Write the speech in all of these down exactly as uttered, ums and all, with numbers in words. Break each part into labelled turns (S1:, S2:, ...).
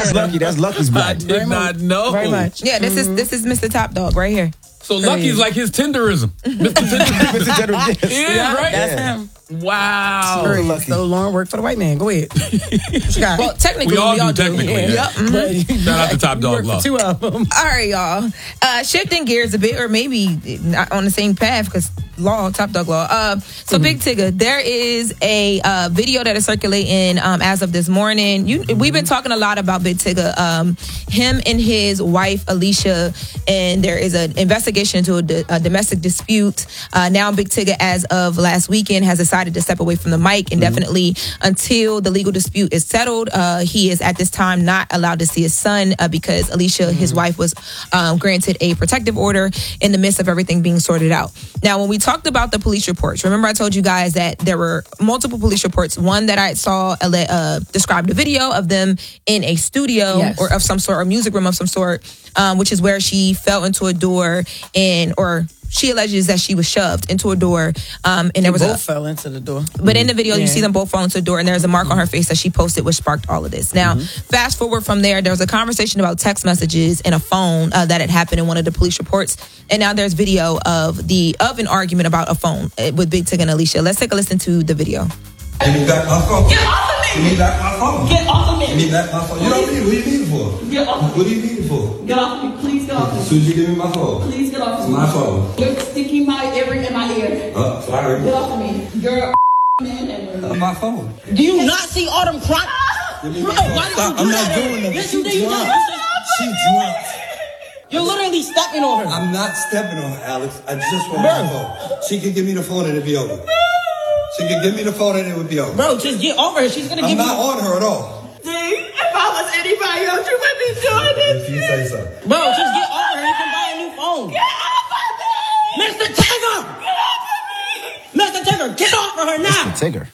S1: That's Lucky. That's Lucky's black.
S2: I did Very not much. know.
S3: Very much.
S4: Yeah, this mm-hmm. is this is Mister Top Dog right here.
S2: So Lucky's like his Tinderism. Mister Tinderism.
S1: Mister Tinderism.
S2: Yeah,
S3: yeah,
S2: right?
S3: That's
S1: yeah.
S3: him.
S2: Wow.
S3: So, Lucky. So Lauren worked for the white man. Go ahead.
S4: Well, technically,
S2: we all,
S4: we all
S2: do. Technically,
S4: do.
S2: yeah.
S4: Yep. Mm-hmm.
S2: Shout out to Top Dog Law.
S3: Two of them.
S4: All right, y'all. Uh, shifting gears a bit, or maybe not on the same path, because Law, Top Dog Law. Uh, so, mm-hmm. Big Tigger, there is a uh, video that is circulating um, as of this morning. You, mm-hmm. We've been talking a lot about Big Tigger, um, him and his wife Alicia, and there is an investigation into a, a domestic dispute. Uh, now, Big Tigger, as of last weekend, has decided to step away from the mic indefinitely mm-hmm. until the legal dispute is settled. Uh, he is at this time not allowed to see his son uh, because Alicia, mm-hmm. his wife, was um, granted a protective order in the midst of everything being sorted out. Now, when we talked about the police reports, remember I told you guys that there were multiple police reports. One that I saw uh, described a video of them in a studio yes. or of some sort, or music room of some sort, um, which is where she fell into a door and or she alleges that she was shoved into a door, um, and
S3: they
S4: there was
S3: both
S4: a
S3: fell into the door.
S4: But in the video,
S3: yeah.
S4: you see them both fall into the door, and there's a mark mm-hmm. on her face that she posted, which sparked all of this. Now, mm-hmm. fast forward from there, there was a conversation about text messages and a phone uh, that had happened in one of the police reports, and now there's video of the of an argument about a phone with Big Tigger and Alicia. Let's take a listen to the video.
S5: Give me back my phone.
S6: Get off of me!
S5: Give me back my phone.
S6: Get off of me!
S5: Give me back my phone. You don't need it. What do you need it for?
S6: Get off of me.
S5: What do you need it for?
S6: Get off of me. Please get off of me.
S5: As soon as you give me my phone.
S6: Please get off of
S5: It's
S6: me.
S5: my phone.
S6: You're sticking my ear in my ear.
S5: Oh, sorry.
S6: Get off of me. You're a man and
S5: Uh, my phone.
S3: Do you not see Autumn crying?
S5: Give me my phone.
S3: Why did you
S5: Stop.
S3: do
S5: I'm
S3: that?
S5: not doing that.
S3: Yes,
S5: She
S3: you did. You
S5: drunk.
S3: did.
S5: She drunk.
S3: You're literally stepping on her.
S5: I'm not stepping on her, Alex. I just want my phone. She can give me the phone and it'll be over. She can give me the phone and it would be over.
S3: Bro, just get over her. She's gonna
S5: I'm
S3: give
S5: not
S3: you.
S5: on her at all.
S6: See, if I was anybody else, you wouldn't be doing this.
S5: If you say so.
S3: Bro, just get over her. You can buy a new phone.
S6: Get off of me!
S3: Mister Tigger!
S6: Get off of me!
S3: Mister Tigger, get off of her now!
S1: Mister Tigger.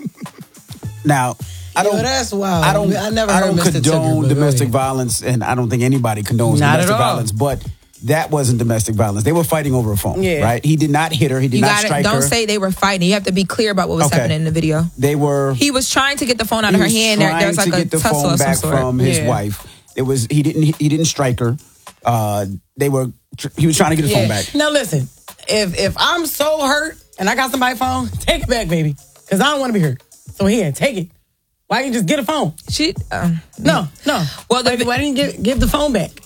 S1: Now, I don't.
S3: Yo, that's wild.
S1: I don't.
S3: I never
S1: I
S3: heard
S1: don't
S3: Mister
S1: condone
S3: Tigger,
S1: domestic violence, and I don't think anybody condones
S3: Not
S1: domestic
S3: at all.
S1: violence. But that wasn't domestic violence. They were fighting over a phone.
S3: Yeah.
S1: Right. He did not hit her. He did
S4: You
S1: not
S4: gotta,
S1: strike
S4: don't
S1: her.
S4: say they were fighting. You have to be clear about what was
S1: Okay.
S4: happening in the video.
S1: They were.
S4: He was trying to get the phone out
S1: he
S4: of her
S1: was
S4: hand. There,
S1: trying
S4: there was like
S1: to
S4: a
S1: get the
S4: tussle
S1: phone
S4: of some
S1: back
S4: sort.
S1: from his
S3: Yeah.
S1: wife. It was. He didn't. He didn't strike her. Uh, they were. He was trying to get his
S3: Yeah.
S1: phone back.
S3: Now listen, if if I'm so hurt and I got somebody's phone, take it back, baby, because I don't want to be hurt. So here, take it. Why can't you just get a phone?
S4: She, uh,
S3: No, no.
S4: Well, the,
S3: Why, why didn't you give, give the phone back?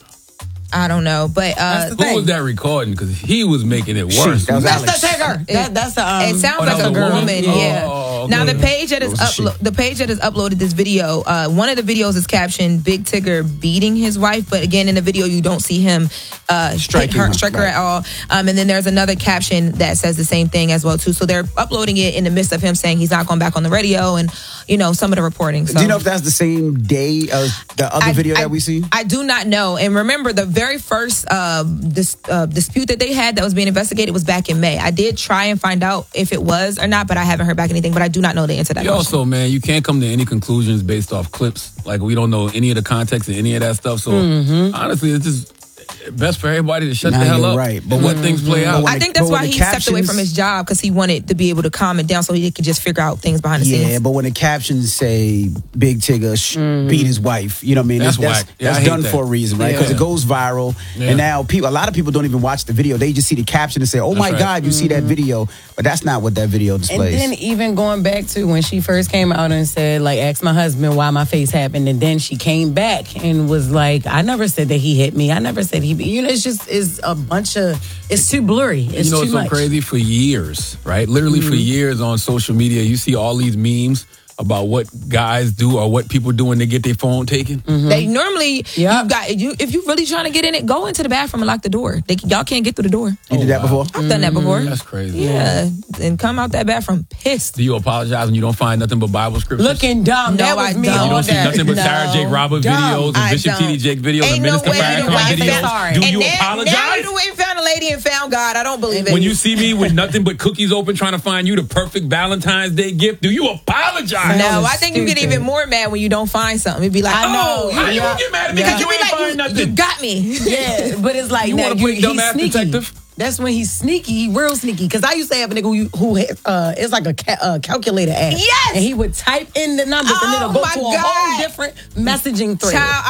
S4: I don't know, but uh,
S3: That's the
S2: Who
S3: thing.
S2: was that recording? Because he was making it
S1: She,
S2: worse.
S1: that was
S3: That's
S1: Alex.
S3: the Tigger. That, that's the. Um,
S4: it sounds
S2: Oh,
S4: like
S2: that
S4: a
S2: was a
S4: girl,
S2: woman?
S4: man.
S2: Oh,
S4: Yeah.
S2: okay.
S4: Now the page that is
S1: That was a
S4: uplo-
S1: she.
S4: the page that has uploaded this video. Uh, one of the videos is captioned "Big Tigger beating his wife," but again in the video you don't see him uh,
S1: Striking
S4: hit her,
S1: her,
S4: strike her
S1: right.
S4: at all. Um, and then there's another caption that says the same thing as well too. So they're uploading it in the midst of him saying he's not going back on the radio and you know some of the reporting. So.
S1: Do you know if that's the same day as the other
S4: I-
S1: video
S4: I-
S1: that we see?
S4: I do not know. And remember, the very first uh, dis- uh, dispute that they had that was being investigated was back in May. I did try and find out if it was or not, but I haven't heard back anything. But I do not know the answer to that
S2: You
S4: question.
S2: also, man, you can't come to any conclusions based off clips. Like, we don't know any of the context of any of that stuff. So, honestly, it's just best for everybody to shut
S1: Nah,
S2: the hell
S1: you're
S2: up
S1: right.
S2: and let things play out.
S1: when
S4: I
S1: the-
S4: think that's
S1: but
S4: why
S1: when
S4: he
S1: the
S4: stepped away
S1: captions-
S4: from his job because he wanted to be able to calm it down so he could just figure out things behind the
S1: Yeah,
S4: scenes.
S1: but when the captions say Big Tigger sh-
S3: Mm.
S1: beat his wife, you know what I mean?
S2: That's
S1: that's
S2: whack. Yeah, I
S1: that's
S2: hate
S1: done
S2: that.
S1: for a reason, right? Because
S2: Yeah.
S1: it goes viral,
S2: Yeah.
S1: and now people, a lot of people don't even watch the video. They just see the caption and say, "Oh my
S2: right.
S1: God, you see that video?" But that's not what that video
S3: And
S1: displays.
S3: then even going back to when she first came out and said, like, asked my husband why my face happened, and then she came back and was like, I never said that he hit me. I never said he, you know, it's just is a bunch of, it's too blurry. It's
S2: you know,
S3: too
S2: it's so
S3: much.
S2: crazy. For years, right? Literally for years on social media, you see all these memes about what guys do or what people do when they get their phone taken.
S4: They normally,
S3: Yep.
S4: you got you if you really trying to get in it, go into the bathroom and lock the door. They, y'all can't get through the door.
S1: you did that before?
S4: I've done that before.
S2: That's crazy.
S4: Yeah, and come out that bathroom pissed.
S2: Do you apologize when you don't find nothing but Bible scriptures?
S3: Looking dumb.
S4: No,
S3: that was
S4: I
S3: me
S4: don't.
S2: you
S3: all
S2: don't see
S3: day.
S2: nothing but
S4: No.
S2: Sarah Jake Robert
S3: Dumb.
S2: videos and
S4: I
S2: Bishop
S4: don't.
S2: T D Jake videos
S4: Ain't
S2: and
S4: no
S2: Minister
S4: way you
S2: Farrakhan
S4: done went
S2: videos.
S4: sorry.
S2: Do
S4: And
S2: you
S4: now,
S2: apologize?
S4: Now you done went and found a lady and found God. I don't believe it.
S2: When you see me with nothing but cookies open trying to find you the perfect Valentine's Day gift, do you apologize?
S4: no, I think you get
S3: stupid.
S4: even more mad when you don't find something. You'd be like,
S3: I know.
S4: oh,
S2: How you
S3: Yeah.
S2: gonna get mad at me
S3: Yeah.
S2: because you
S4: be
S2: ain't
S4: like,
S2: find
S4: you,
S2: nothing?
S4: you got me.
S3: Yeah, but it's like
S2: You
S3: now,
S2: wanna play
S3: he's
S2: dumbass
S3: sneaky.
S2: detective?
S3: That's when he's sneaky, he real sneaky. Because I used to have a nigga who, who uh, it's like a ca- uh, calculator app.
S4: Yes!
S3: And he would type in the numbers and
S4: Oh,
S3: it'll go
S4: my
S3: to a
S4: God.
S3: whole different messaging thread.
S4: Child,